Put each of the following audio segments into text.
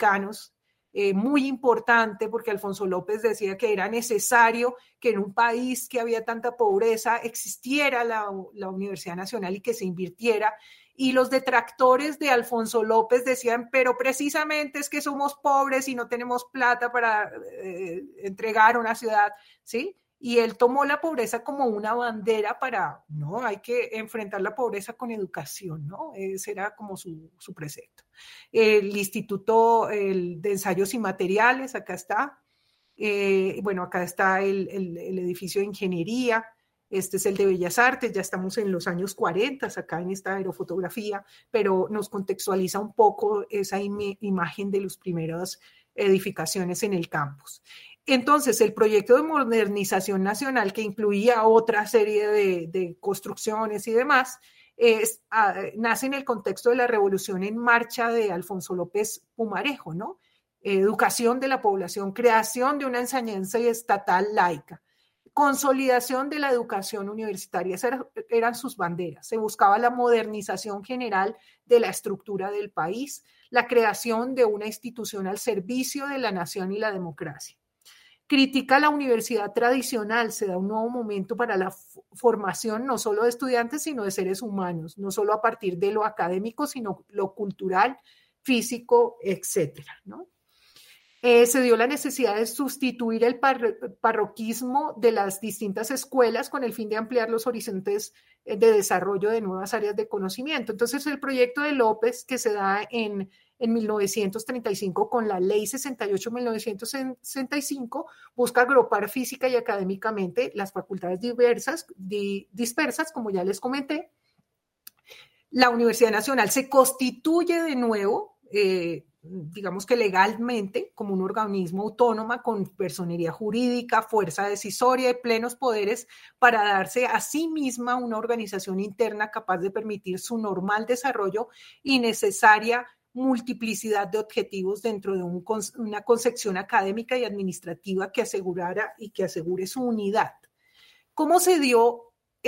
americanos, muy importante, porque Alfonso López decía que era necesario que en un país que había tanta pobreza existiera la Universidad Nacional y que se invirtiera. Y los detractores de Alfonso López decían, pero precisamente es que somos pobres y no tenemos plata para entregar una ciudad, ¿sí? Y él tomó la pobreza como una bandera para, no, hay que enfrentar la pobreza con educación, ¿no? Ese era como su precepto. El Instituto de Ensayos y Materiales, acá está. Bueno, acá está el edificio de ingeniería. Este es el de Bellas Artes, ya estamos en los años 40, acá en esta aerofotografía, pero nos contextualiza un poco esa imagen de las primeras edificaciones en el campus. Entonces, el proyecto de modernización nacional, que incluía otra serie de construcciones y demás, nace en el contexto de la revolución en marcha de Alfonso López Pumarejo, ¿no? Educación de la población, creación de una enseñanza estatal laica, consolidación de la educación universitaria, esas eran sus banderas. Se buscaba la modernización general de la estructura del país, la creación de una institución al servicio de la nación y la democracia. Critica la universidad tradicional, se da un nuevo momento para la formación no solo de estudiantes, sino de seres humanos, no solo a partir de lo académico, sino lo cultural, físico, etcétera, ¿no? Se dio la necesidad de sustituir el parroquismo de las distintas escuelas con el fin de ampliar los horizontes de desarrollo de nuevas áreas de conocimiento. Entonces, el proyecto de López, que se da en 1935 con la Ley 68-1965, busca agrupar física y académicamente las facultades dispersas, como ya les comenté. La Universidad Nacional se constituye de nuevo, digamos que legalmente, como un organismo autónomo con personería jurídica, fuerza decisoria y plenos poderes para darse a sí misma una organización interna capaz de permitir su normal desarrollo y necesaria multiplicidad de objetivos dentro de una concepción académica y administrativa que asegurara y que asegure su unidad. ¿Cómo se dio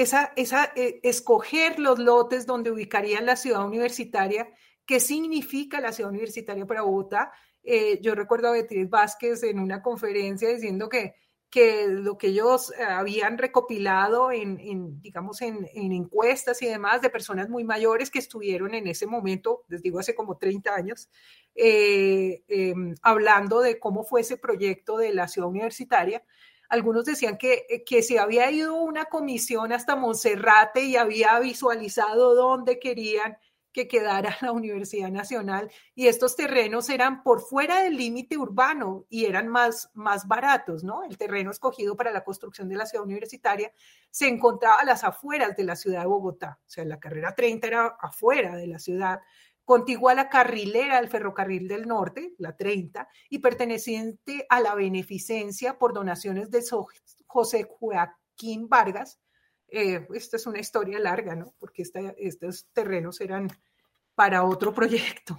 escoger los lotes donde ubicarían la ciudad universitaria? ¿Qué significa la ciudad universitaria para Bogotá? Yo recuerdo a Beatriz Vázquez en una conferencia diciendo que lo que ellos habían recopilado digamos, en encuestas y demás de personas muy mayores que estuvieron en ese momento, les digo hace como 30 años, hablando de cómo fue ese proyecto de la ciudad universitaria. Algunos decían que se había ido una comisión hasta Monserrate y había visualizado dónde querían que quedara la Universidad Nacional, y estos terrenos eran por fuera del límite urbano y eran más baratos, ¿no? El terreno escogido para la construcción de la ciudad universitaria se encontraba a las afueras de la ciudad de Bogotá, o sea, la carrera 30 era afuera de la ciudad, contigua a la carrilera del Ferrocarril del Norte, la 30, y perteneciente a la beneficencia por donaciones de José Joaquín Vargas. Esta es una historia larga, ¿no? Porque estos terrenos eran para otro proyecto.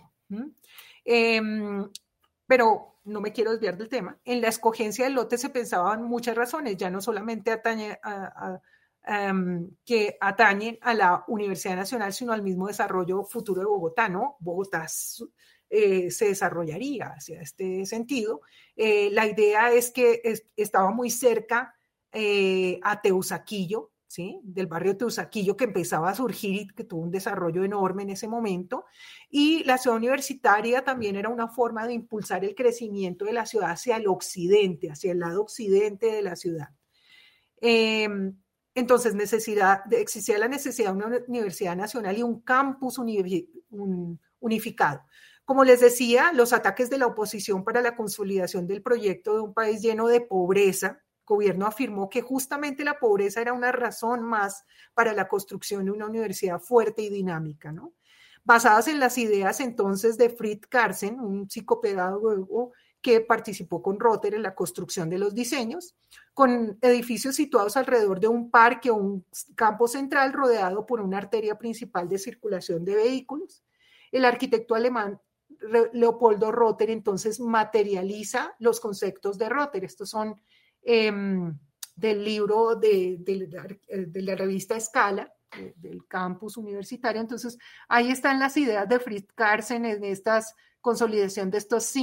Pero no me quiero desviar del tema. En la escogencia del lote se pensaban muchas razones, ya no solamente que atañen a la Universidad Nacional, sino al mismo desarrollo futuro de Bogotá, ¿no? Bogotá se desarrollaría hacia este sentido. La idea es que estaba muy cerca a Teusaquillo, ¿sí? Del barrio Teusaquillo, que empezaba a surgir y que tuvo un desarrollo enorme en ese momento, y la ciudad universitaria también era una forma de impulsar el crecimiento de la ciudad hacia el occidente, hacia el lado occidente de la ciudad. Entonces, existía la necesidad de una universidad nacional y un campus unificado. Como les decía, los ataques de la oposición para la consolidación del proyecto de un país lleno de pobreza, el gobierno afirmó que justamente la pobreza era una razón más para la construcción de una universidad fuerte y dinámica, ¿no? Basadas en las ideas entonces de Fritz Carlsen, un psicopedagogo que participó con Rother en la construcción de los diseños, con edificios situados alrededor de un parque o un campo central rodeado por una arteria principal de circulación de vehículos. El arquitecto alemán Leopoldo Rother entonces materializa los conceptos de Rother. Estos son del libro de la revista Escala, del campus universitario. Entonces, ahí están las ideas de Fritz Carlsen en esta consolidación de estos